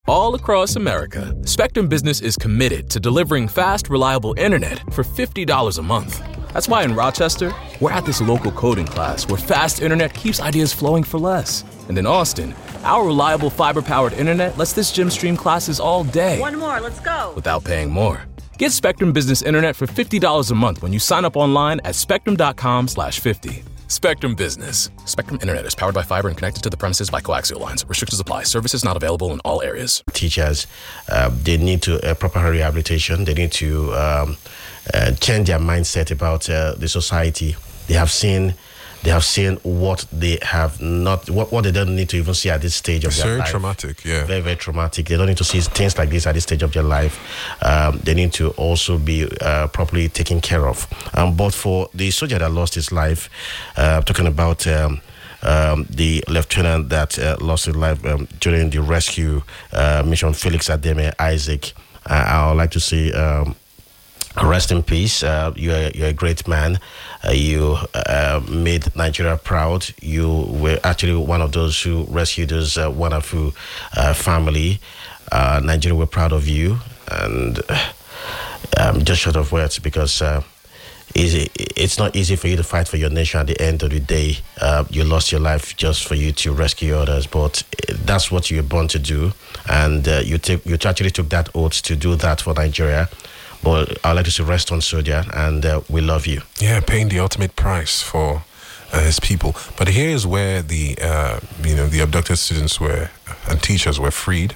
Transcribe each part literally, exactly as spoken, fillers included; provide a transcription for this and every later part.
All across America, Spectrum Business is committed to delivering fast, reliable internet for fifty dollars a month. That's why in Rochester, we're at this local coding class where fast internet keeps ideas flowing for less. And in Austin, our reliable fiber-powered internet lets this gym stream classes all day. One more, let's go. Without paying more. Get Spectrum Business Internet for fifty dollars a month when you sign up online at spectrum.com slash 50. Spectrum Business. Spectrum Internet is powered by fiber and connected to the premises by coaxial lines. Restrictions apply. Services not available in all areas. Teachers, uh, they need to uh, proper rehabilitation. They need to um, uh, change their mindset about uh, the society. They have seen, they have seen what they have not, what, what they don't need to even see at this stage of it's their very life. Very traumatic, yeah. Very, very traumatic. They don't need to see things like this at this stage of their life. Um, they need to also be uh, properly taken care of. Um, but for the soldier that lost his life, uh, talking about um, um, the lieutenant that uh, lost his life um, during the rescue uh, mission, Felix Ademe Isaac, uh, I would like to say, um, rest in peace. Uh, you're, you're a great man. Uh, you uh, made Nigeria proud. You were actually one of those who rescued this uh, wonderful uh, family. Uh, Nigeria were proud of you. And I'm just short of words because uh, easy, it's not easy for you to fight for your nation at the end of the day. Uh, you lost your life just for you to rescue others, but that's what you were born to do. And uh, you, take, you actually took that oath to do that for Nigeria. But I'd like to say rest on soldier, and uh, we love you. Yeah, paying the ultimate price for uh, his people. But here is where the uh, you know the abducted students were and teachers were freed.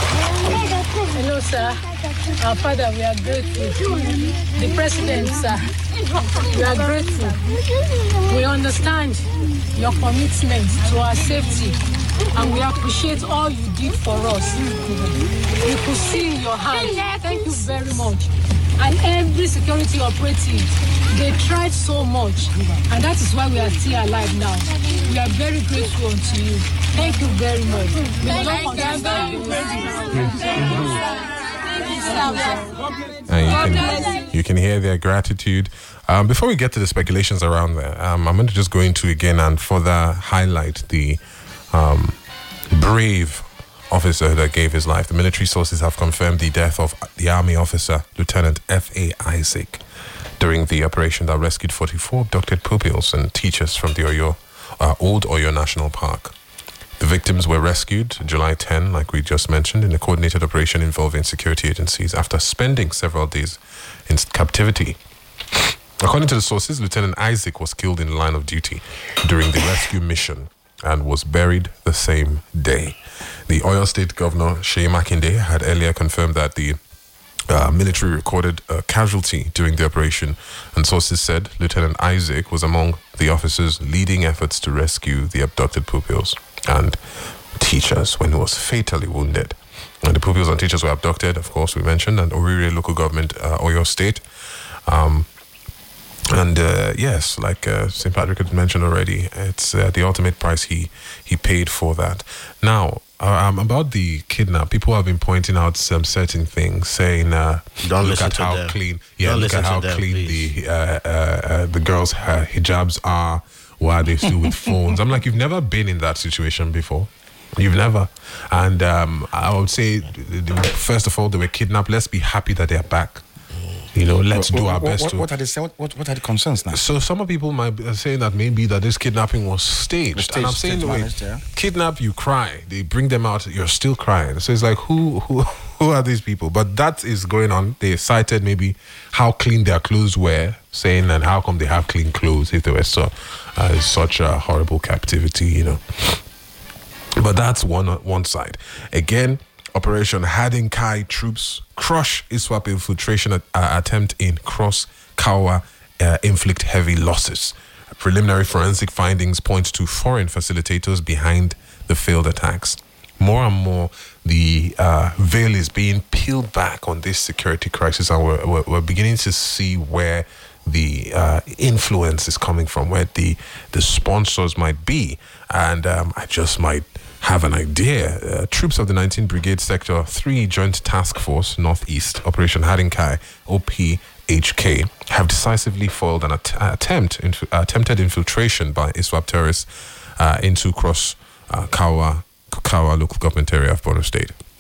Hello, sir. Our father, we are grateful. The president, sir, we are grateful. We understand your commitment to our safety, and we appreciate all you did for us. We could see in your hand. Thank you very much. And every security operative, they tried so much, and that is why we are still alive now. We are very grateful to you. Thank you very much. And you can, you can hear their gratitude. Um, before we get to the speculations around there, um, I'm going to just go into again and further highlight the um, brave officer that gave his life. The military sources have confirmed the death of the Army officer, Lieutenant F A Isaac, during the operation that rescued forty-four abducted pupils and teachers from the Oyo, uh, Old Oyo National Park. The victims were rescued July tenth, like we just mentioned, in a coordinated operation involving security agencies after spending several days in captivity. According to the sources, Lieutenant Isaac was killed in the line of duty during the rescue mission and was buried the same day. The Oyo State Governor, Seyi Makinde, had earlier confirmed that the uh, military recorded a casualty during the operation, and sources said Lieutenant Isaac was among the officers leading efforts to rescue the abducted pupils and teachers when he was fatally wounded. And the pupils and teachers were abducted, of course, we mentioned, and Orire local government, uh, Oyo State. Um, And uh, yes, like uh, Saint Patrick had mentioned already, it's uh, the ultimate price he he paid for that. Now, uh, um, about the kidnap, people have been pointing out some certain things, saying, uh, Don't "Look listen at to how them. clean, yeah, Don't look at listen how to them, clean please. the uh, uh, uh, the girls' uh, hijabs are. Why are they still with phones?" I'm like, you've never been in that situation before. You've never. And um, I would say, first of all, they were kidnapped. Let's be happy that they're back. You know, let's what, do our what, best what, to... What are, the, what, what are the concerns now? So some of people might be saying that maybe that this kidnapping was staged. Staged, and I'm saying, staged wait, managed, yeah. kidnap, you cry. They bring them out, you're still crying. So it's like, who, who, who are these people? But that is going on. They cited maybe how clean their clothes were, saying, and how come they have clean clothes if they were so, uh, such a horrible captivity, you know. But that's one one side. Again, Operation Hadinkai troops crush ISWAP infiltration at, uh, attempt in Cross Kawa, uh, inflict heavy losses. Preliminary forensic findings point to foreign facilitators behind the failed attacks. More and more, the uh, veil is being peeled back on this security crisis, and we're, we're, we're beginning to see where the uh, influence is coming from, where the, the sponsors might be. And um, I just might have an idea. Uh, troops of the nineteenth Brigade Sector three Joint Task Force Northeast, Operation Hadinkai, O P H K, have decisively foiled an att- attempt inf- attempted infiltration by ISWAP terrorists uh, into Cross uh, Kawa, Kawa local government area of Borno State.